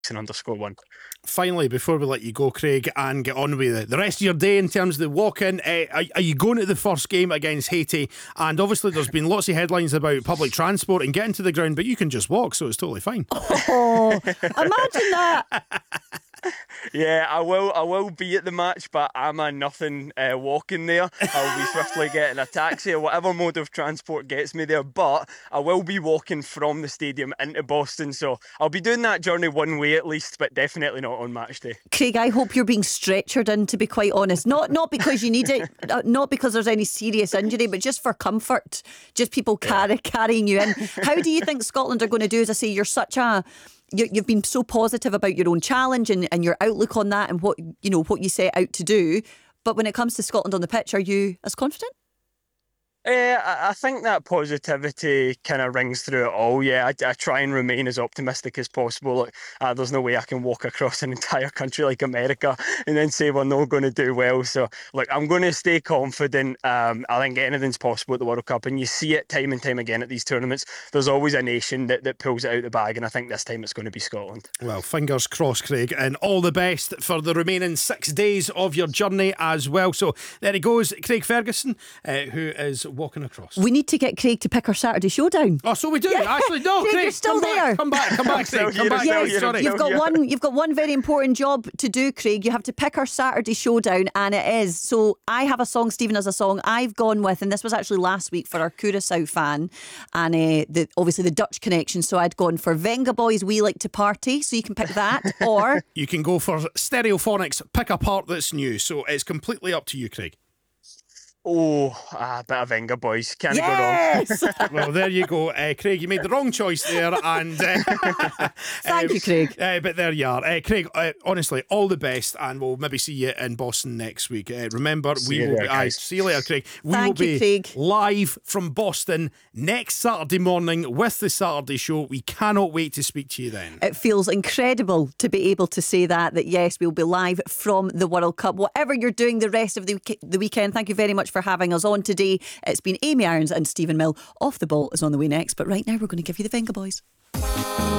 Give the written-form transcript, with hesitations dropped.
_1. Finally, before we let you go, Craig, and get on with the rest of your day in terms of the walk-in, are you going to the first game against Haiti? And obviously there's been lots of headlines about public transport and getting to the ground, but you can just walk, so it's totally fine. Oh, imagine that. Yeah, I will be at the match, but I'm a nothing walking there. I'll be swiftly getting a taxi or whatever mode of transport gets me there, but I will be walking from the stadium into Boston, so I'll be doing that journey one way at least, but definitely not on match day. Craig, I hope you're being stretchered in, to be quite honest. Not because you need it, not because there's any serious injury, but just for comfort. Just people carrying you in. How do you think Scotland are going to do? As I say, you've been so positive about your own challenge and your outlook on that and what you set out to do. But when it comes to Scotland on the pitch, are you as confident? I think that positivity kind of rings through it all. Yeah, I try and remain as optimistic as possible. Like, there's no way I can walk across an entire country like America and then say we're not going to do well. So, look, I'm going to stay confident. I think anything's possible at the World Cup, and you see it time and time again at these tournaments. There's always a nation that pulls it out the bag, and I think this time it's going to be Scotland. Well, fingers crossed, Craig, and all the best for the remaining 6 days of your journey as well. So there he goes, Craig Ferguson, who is walking across. We need to get Craig to pick our Saturday showdown. Oh, so we do. Yeah. Actually, no, Craig, Craig, you're still there. Come back, Craig. Come back. Yes, Sorry. You've got one very important job to do, Craig. You have to pick our Saturday showdown, and it is. So I have a song, Stephen has a song. I've gone with, and this was actually last week for our Curaçao fan, and obviously the Dutch connection. So I'd gone for Venga Boys, We Like to Party. So you can pick that, or you can go for Stereophonics, Pick a Part That's New. So it's completely up to you, Craig. Oh, a bit of Venga Boys. Can't go wrong. Well, there you go. Craig, you made the wrong choice there. And thank you, Craig. But there you are. Craig, honestly, all the best. And we'll maybe see you in Boston next week. Remember, see you later, Craig. We will be Craig. live from Boston next Saturday morning with the Saturday show. We cannot wait to speak to you then. It feels incredible to be able to say that yes, we'll be live from the World Cup. Whatever you're doing the rest of the weekend, thank you very much for having us on today. It's been Amy Irons and Stephen Mill. Off the Ball is on the way next, but right now we're going to give you the Venga Boys.